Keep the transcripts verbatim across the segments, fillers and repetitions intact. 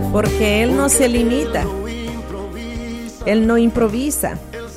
porque Él no se limita, Él no improvisa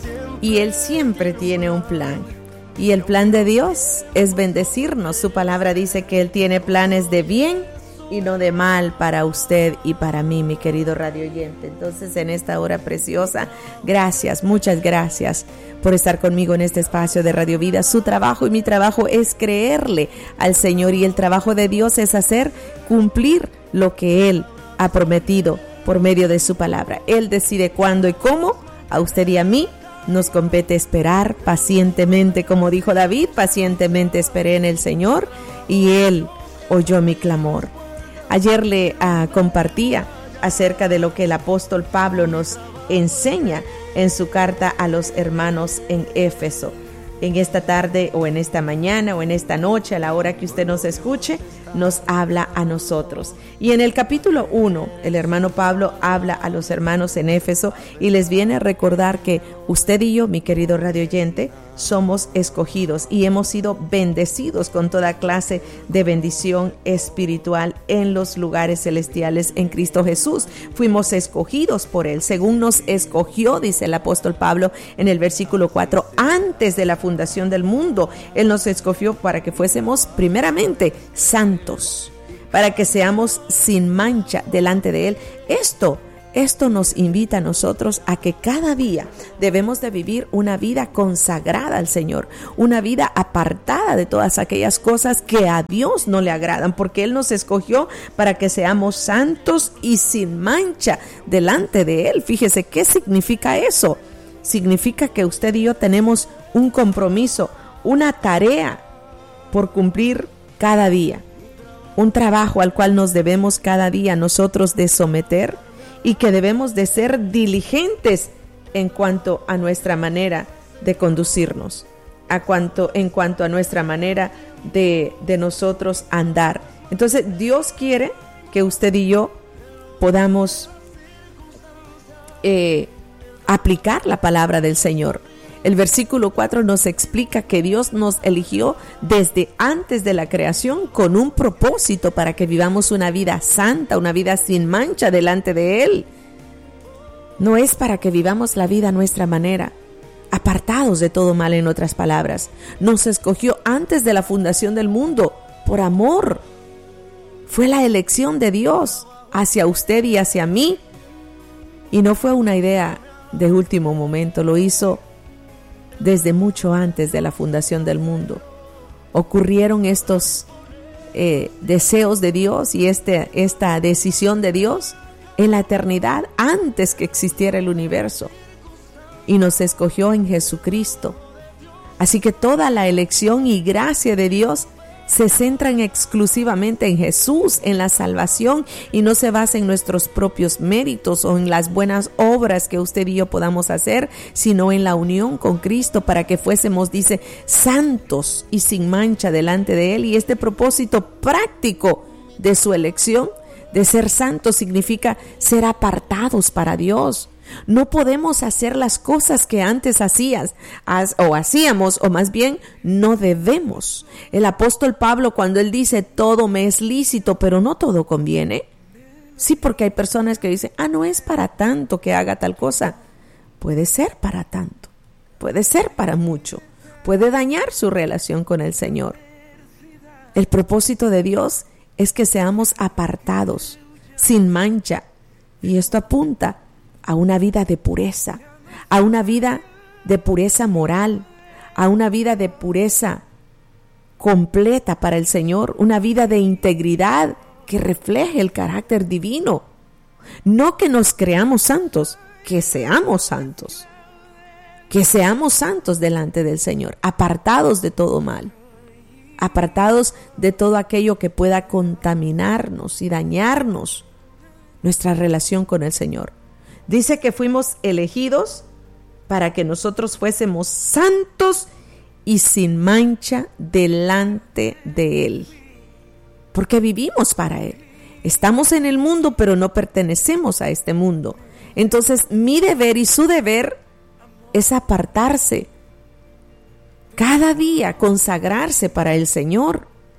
y Él siempre tiene un plan. Y el plan de Dios es bendecirnos. Su palabra dice que Él tiene planes de bien y no de mal para usted y para mí, mi querido radio oyente. Entonces, en esta hora preciosa, gracias, muchas gracias por estar conmigo en este espacio de Radio Vida. Su trabajo y mi trabajo es creerle al Señor, y el trabajo de Dios es hacer cumplir lo que Él ha prometido por medio de su palabra. Él decide cuándo y cómo. A usted y a mí nos compete esperar pacientemente, como dijo David: pacientemente esperé en el Señor y Él oyó mi clamor. Ayer le uh, compartía acerca de lo que el apóstol Pablo nos enseña en su carta a los hermanos en Éfeso. En esta tarde o en esta mañana o en esta noche, a la hora que usted nos escuche, nos habla a nosotros. Y en el capítulo uno, el hermano Pablo habla a los hermanos en Éfeso y les viene a recordar que usted y yo, mi querido radio oyente, somos escogidos y hemos sido bendecidos con toda clase de bendición espiritual en los lugares celestiales en Cristo Jesús. Fuimos escogidos por Él, según nos escogió, dice el apóstol Pablo en el versículo cuatro, antes de la fundación del mundo. Él nos escogió para que fuésemos primeramente santos, para que seamos sin mancha delante de Él. Esto Esto nos invita a nosotros a que cada día debemos de vivir una vida consagrada al Señor, una vida apartada de todas aquellas cosas que a Dios no le agradan, porque Él nos escogió para que seamos santos y sin mancha delante de Él. Fíjese, ¿qué significa eso? Significa que usted y yo tenemos un compromiso, una tarea por cumplir cada día, un trabajo al cual nos debemos cada día nosotros de someter, y que debemos de ser diligentes en cuanto a nuestra manera de conducirnos, a cuanto, en cuanto a nuestra manera de, de nosotros andar. Entonces, Dios quiere que usted y yo podamos eh, aplicar la palabra del Señor. El versículo cuatro nos explica que Dios nos eligió desde antes de la creación con un propósito para que vivamos una vida santa, una vida sin mancha delante de Él. No es para que vivamos la vida a nuestra manera, apartados de todo mal, en otras palabras. Nos escogió antes de la fundación del mundo por amor. Fue la elección de Dios hacia usted y hacia mí. Y no fue una idea de último momento, lo hizo desde mucho antes de la fundación del mundo. Ocurrieron estos eh, deseos de Dios y este, esta decisión de Dios en la eternidad, antes que existiera el universo, y nos escogió en Jesucristo. Así que toda la elección y gracia de Dios se centran exclusivamente en Jesús, en la salvación, y no se basa en nuestros propios méritos o en las buenas obras que usted y yo podamos hacer, sino en la unión con Cristo para que fuésemos, dice, santos y sin mancha delante de Él. Y este propósito práctico de su elección de ser santos significa ser apartados para Dios. No podemos hacer las cosas que antes hacías o hacíamos, o más bien no debemos. El apóstol Pablo, cuando él dice todo me es lícito, pero no todo conviene. Sí, porque hay personas que dicen, ah, no es para tanto que haga tal cosa. Puede ser para tanto, puede ser para mucho, puede dañar su relación con el Señor. El propósito de Dios es que seamos apartados, sin mancha, y esto apunta a una vida de pureza, a una vida de pureza moral, a una vida de pureza completa para el Señor, una vida de integridad que refleje el carácter divino. No que nos creamos santos, que seamos santos, que seamos santos delante del Señor, apartados de todo mal, apartados de todo aquello que pueda contaminarnos y dañarnos nuestra relación con el Señor. Dice que fuimos elegidos para que nosotros fuésemos santos y sin mancha delante de Él, porque vivimos para Él. Estamos en el mundo, pero no pertenecemos a este mundo. Entonces, mi deber y su deber es apartarse cada día, consagrarse para el Señor.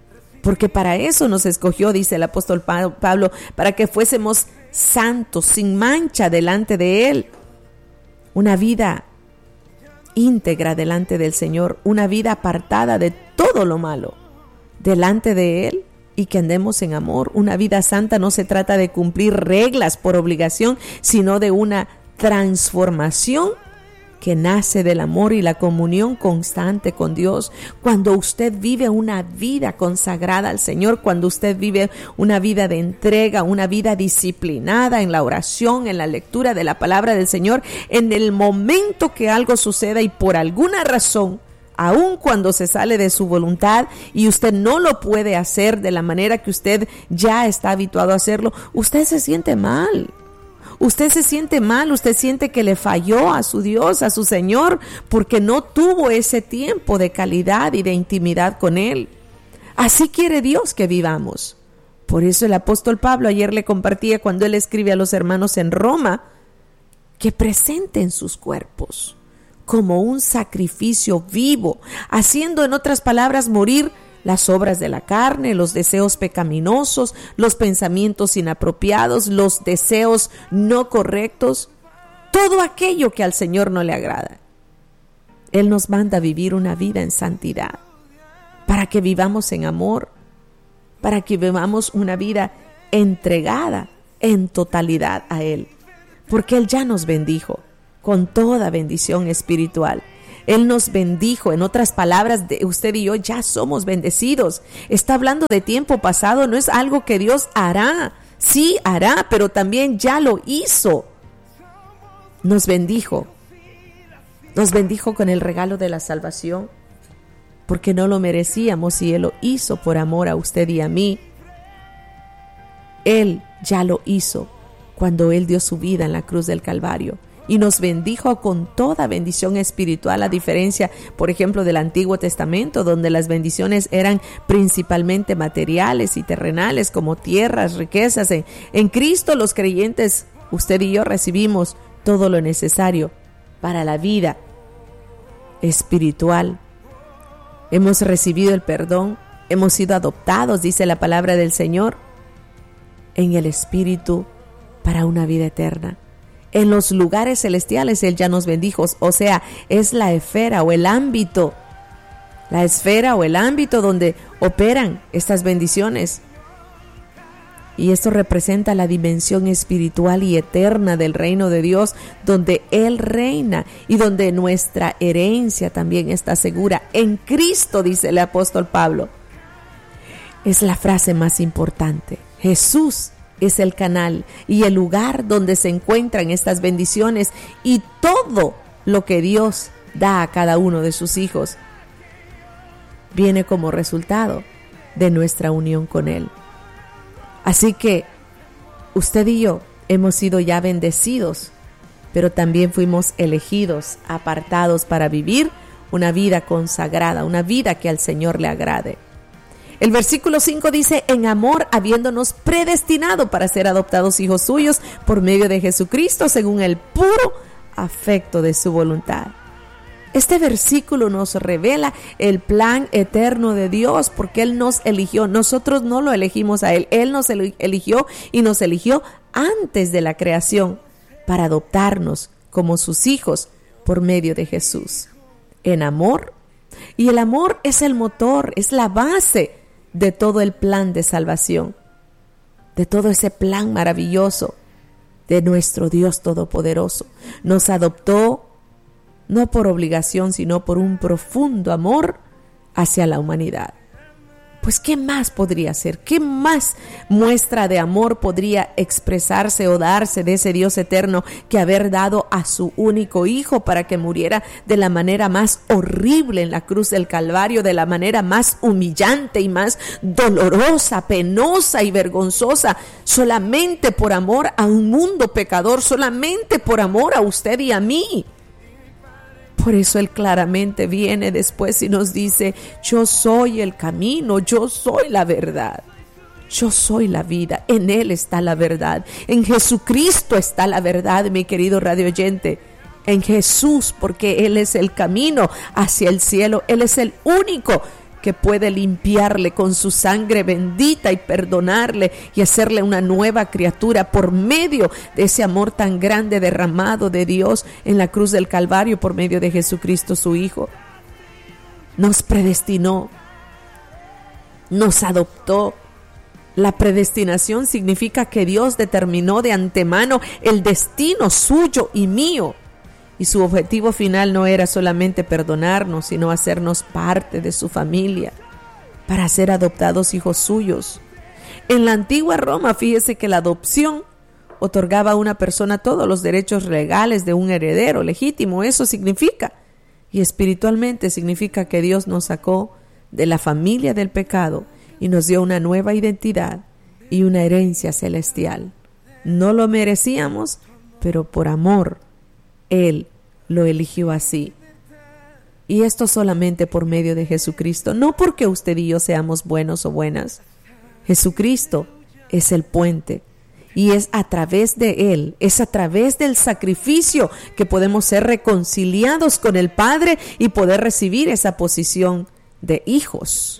porque para eso nos escogió, dice el apóstol Pablo, para que fuésemos santos, sin mancha delante de Él. Una vida íntegra delante del Señor, una vida apartada de todo lo malo delante de Él, y que andemos en amor. Una vida santa no se trata de cumplir reglas por obligación, sino de una transformación que nace del amor y la comunión constante con Dios. Cuando usted vive una vida consagrada al Señor, cuando usted vive una vida de entrega, una vida disciplinada en la oración, en la lectura de la palabra del Señor, en el momento que algo suceda y por alguna razón, aun cuando se sale de su voluntad y usted no lo puede hacer de la manera que usted ya está habituado a hacerlo, usted se siente mal. Usted se siente mal, usted siente que le falló a su Dios, a su Señor, porque no tuvo ese tiempo de calidad y de intimidad con Él. Así quiere Dios que vivamos. Por eso el apóstol Pablo ayer le compartía, cuando él escribe a los hermanos en Roma, que presenten sus cuerpos como un sacrificio vivo, haciendo, en otras palabras, morir las obras de la carne, los deseos pecaminosos, los pensamientos inapropiados, los deseos no correctos, todo aquello que al Señor no le agrada. Él nos manda a vivir una vida en santidad, para que vivamos en amor, para que vivamos una vida entregada en totalidad a Él, porque Él ya nos bendijo con toda bendición espiritual. Él nos bendijo, en otras palabras, de usted y yo ya somos bendecidos. Está hablando de tiempo pasado, no es algo que Dios hará. Sí hará, pero también ya lo hizo. Nos bendijo. Nos bendijo con el regalo de la salvación, porque no lo merecíamos y Él lo hizo por amor a usted y a mí. Él ya lo hizo cuando Él dio su vida en la cruz del Calvario. Y nos bendijo con toda bendición espiritual, a diferencia, por ejemplo, del Antiguo Testamento, donde las bendiciones eran principalmente materiales y terrenales, como tierras, riquezas. En, en Cristo los creyentes, usted y yo, recibimos todo lo necesario para la vida espiritual. Hemos recibido el perdón, hemos sido adoptados, dice la palabra del Señor, en el Espíritu para una vida eterna. En los lugares celestiales Él ya nos bendijo, o sea, es la esfera o el ámbito, la esfera o el ámbito donde operan estas bendiciones. Y esto representa la dimensión espiritual y eterna del reino de Dios, donde Él reina y donde nuestra herencia también está segura. En Cristo, dice el apóstol Pablo. Es la frase más importante. Jesús es el canal y el lugar donde se encuentran estas bendiciones y todo lo que Dios da a cada uno de sus hijos viene como resultado de nuestra unión con Él. Así que usted y yo hemos sido ya bendecidos, pero también fuimos elegidos, apartados para vivir una vida consagrada, una vida que al Señor le agrade. El versículo cinco dice, en amor habiéndonos predestinado para ser adoptados hijos suyos por medio de Jesucristo, según el puro afecto de su voluntad. Este versículo nos revela el plan eterno de Dios, porque Él nos eligió. Nosotros no lo elegimos a Él, Él nos eligió y nos eligió antes de la creación para adoptarnos como sus hijos por medio de Jesús. En amor, y el amor es el motor, es la base de todo el plan de salvación, de todo ese plan maravilloso de nuestro Dios Todopoderoso. Nos adoptó no por obligación, sino por un profundo amor hacia la humanidad. Pues, ¿qué más podría ser? ¿Qué más muestra de amor podría expresarse o darse de ese Dios eterno que haber dado a su único Hijo para que muriera de la manera más horrible en la cruz del Calvario, de la manera más humillante y más dolorosa, penosa y vergonzosa, solamente por amor a un mundo pecador, solamente por amor a usted y a mí? Por eso Él claramente viene después y nos dice, yo soy el camino, yo soy la verdad, yo soy la vida, en Él está la verdad, en Jesucristo está la verdad, mi querido radio oyente, en Jesús, porque Él es el camino hacia el cielo, Él es el único que puede limpiarle con su sangre bendita y perdonarle y hacerle una nueva criatura por medio de ese amor tan grande derramado de Dios en la cruz del Calvario por medio de Jesucristo su Hijo. Nos predestinó, nos adoptó. La predestinación significa que Dios determinó de antemano el destino suyo y mío. Y su objetivo final no era solamente perdonarnos, sino hacernos parte de su familia, para ser adoptados hijos suyos. En la antigua Roma, fíjese que la adopción otorgaba a una persona todos los derechos legales de un heredero legítimo. Eso significa. Y espiritualmente significa que Dios nos sacó de la familia del pecado y nos dio una nueva identidad y una herencia celestial. No lo merecíamos, pero por amor, Él lo eligió así. Y esto solamente por medio de Jesucristo, no porque usted y yo seamos buenos o buenas. Jesucristo es el puente y es a través de Él, es a través del sacrificio que podemos ser reconciliados con el Padre y poder recibir esa posición de hijos.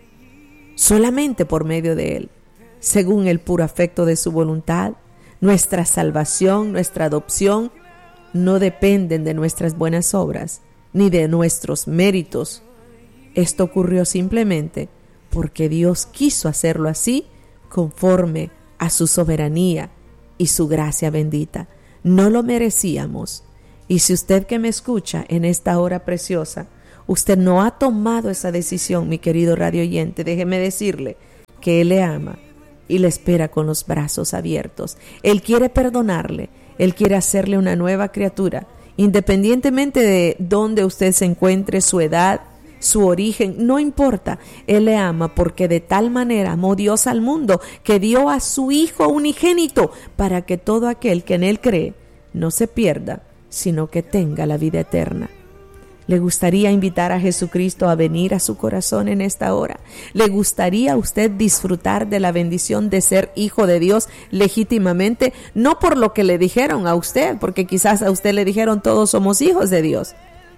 Solamente por medio de Él, según el puro afecto de su voluntad. Nuestra salvación, nuestra adopción, no dependen de nuestras buenas obras, ni de nuestros méritos. Esto ocurrió simplemente porque Dios quiso hacerlo así, conforme a su soberanía y su gracia bendita. No lo merecíamos. Y si usted que me escucha en esta hora preciosa, usted no ha tomado esa decisión, mi querido radio oyente, déjeme decirle que Él le ama y le espera con los brazos abiertos. Él quiere perdonarle, Él quiere hacerle una nueva criatura, independientemente de dónde usted se encuentre, su edad, su origen, no importa. Él le ama porque de tal manera amó Dios al mundo que dio a su Hijo unigénito para que todo aquel que en Él cree no se pierda, sino que tenga la vida eterna. ¿Le gustaría invitar a Jesucristo a venir a su corazón en esta hora? ¿Le gustaría a usted disfrutar de la bendición de ser hijo de Dios legítimamente? No por lo que le dijeron a usted, porque quizás a usted le dijeron todos somos hijos de Dios.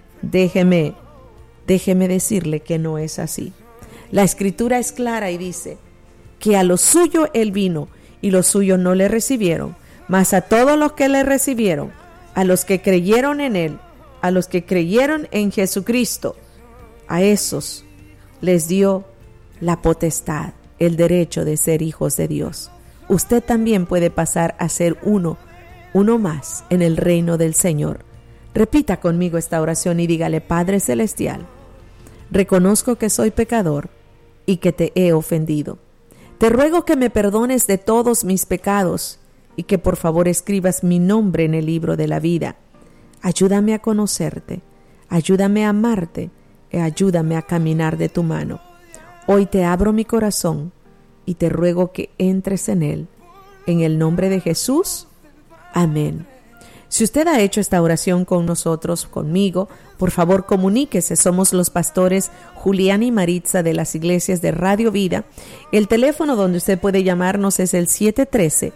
Déjeme, déjeme decirle que no es así. La Escritura es clara y dice que a lo suyo Él vino y los suyos no le recibieron, mas a todos los que le recibieron, a los que creyeron en Él, a los que creyeron en Jesucristo, a esos les dio la potestad, el derecho de ser hijos de Dios. Usted también puede pasar a ser uno, uno más en el reino del Señor. Repita conmigo esta oración y dígale: Padre Celestial, reconozco que soy pecador y que te he ofendido. Te ruego que me perdones de todos mis pecados y que por favor escribas mi nombre en el libro de la vida. Ayúdame a conocerte, ayúdame a amarte y ayúdame a caminar de tu mano. Hoy te abro mi corazón y te ruego que entres en él. En el nombre de Jesús, amén. Si usted ha hecho esta oración con nosotros, conmigo, por favor comuníquese. Somos los pastores Julián y Maritza de las iglesias de Radio Vida. El teléfono donde usted puede llamarnos es el siete uno tres,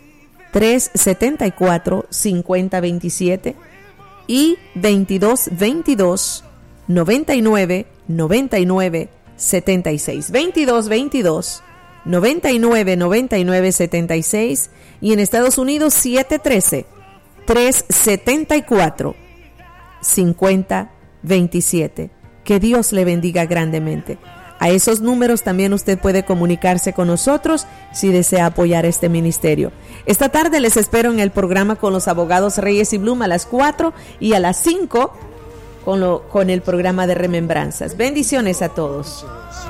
tres siete cuatro, cinco cero dos siete y veintidós veintidós, noventa y nueve, noventa y nueve, setenta y seis. veintidós veintidós, noventa y nueve, noventa y nueve, setenta y seis. Y en Estados Unidos siete uno tres, tres siete cuatro, cinco cero dos siete. Que Dios le bendiga grandemente. A esos números también usted puede comunicarse con nosotros si desea apoyar este ministerio. Esta tarde les espero en el programa con los abogados Reyes y Blum a las cuatro y a las cinco con, lo, con el programa de Remembranzas. Bendiciones a todos.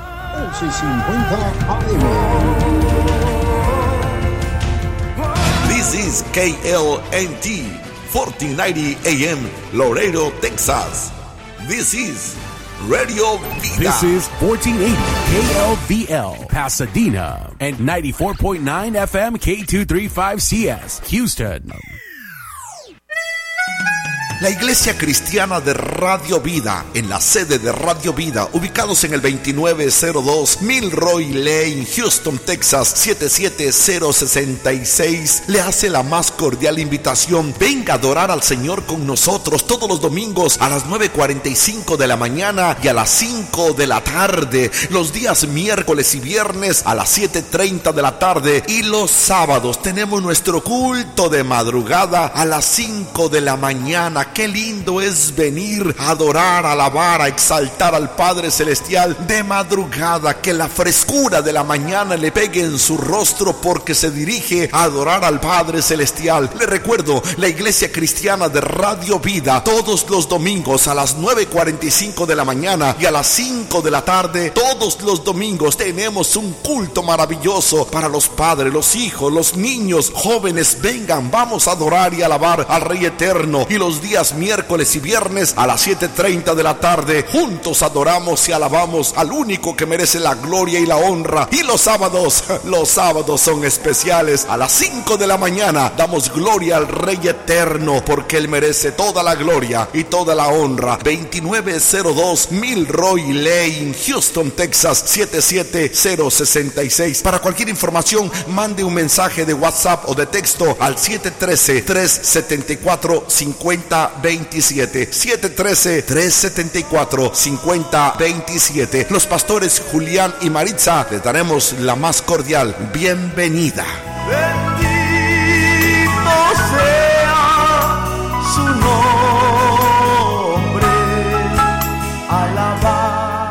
This is K L N T fourteen ninety A M Laredo, Texas. This is Radio Vida. This is fourteen eighty K L V L Pasadena and ninety-four point nine F M K two thirty-five C S Houston. La Iglesia Cristiana de Radio Vida, en la sede de Radio Vida, ubicados en el veintinueve cero dos Milroy Lane, Houston, Texas, siete siete cero seis seis, le hace la más cordial invitación. Venga a adorar al Señor con nosotros todos los domingos a las nueve cuarenta y cinco de la mañana y a las cinco de la tarde, los días miércoles y viernes a las siete treinta de la tarde, y los sábados tenemos nuestro culto de madrugada a las cinco de la mañana. Qué lindo es venir a adorar, a alabar, a exaltar al Padre Celestial de madrugada, que la frescura de la mañana le pegue en su rostro porque se dirige a adorar al Padre Celestial. Le recuerdo, la Iglesia Cristiana de Radio Vida, todos los domingos a las nueve cuarenta y cinco de la mañana y a las cinco de la tarde, todos los domingos tenemos un culto maravilloso para los padres, los hijos, los niños, jóvenes. Vengan, vamos a adorar y alabar al Rey Eterno. Y los días miércoles y viernes a las siete treinta de la tarde, juntos adoramos y alabamos al único que merece la gloria y la honra. Y los sábados, los sábados son especiales. A las cinco de la mañana damos gloria al Rey Eterno, porque Él merece toda la gloria y toda la honra. veintinueve cero dos Milroy Lane, Houston, Texas, siete siete cero seis seis. Para cualquier información, mande un mensaje de WhatsApp o de texto al siete uno tres, tres siete cuatro, cinco cero dos siete. siete uno tres, tres siete cuatro, cinco cero dos siete. Los pastores Julián y Maritza les daremos la más cordial bienvenida. Bendito sea su nombre, alabado.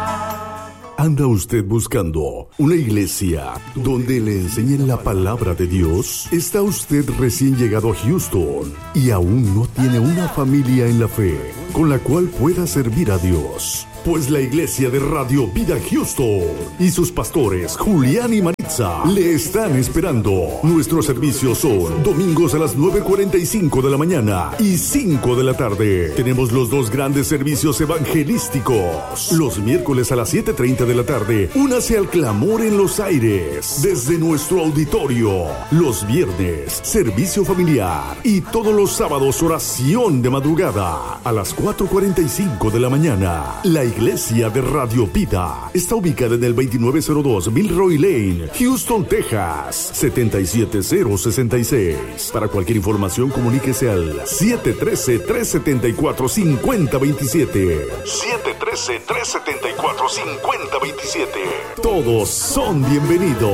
¿Anda usted buscando una iglesia donde le enseñen la palabra de Dios? ¿Está usted recién llegado a Houston y aún no tiene una familia en la fe con la cual pueda servir a Dios? Pues la Iglesia de Radio Vida Houston y sus pastores Julián y Maritza le están esperando. Nuestros servicios son domingos a las nueve cuarenta y cinco de la mañana y cinco de la tarde. Tenemos los dos grandes servicios evangelísticos. Los miércoles a las siete treinta de la tarde, únase al clamor en los aires desde nuestro auditorio. Los viernes, servicio familiar, y todos los sábados, oración de madrugada a las cuatro cuarenta y cinco de la mañana. La Iglesia de Radio Vida está ubicada en el veintinueve cero dos Milroy Lane, Houston, Texas, siete siete cero seis seis. Para cualquier información, comuníquese al siete uno tres, tres siete cuatro, cinco cero dos siete. siete uno tres, tres siete cuatro, cinco cero dos siete. Todos son bienvenidos.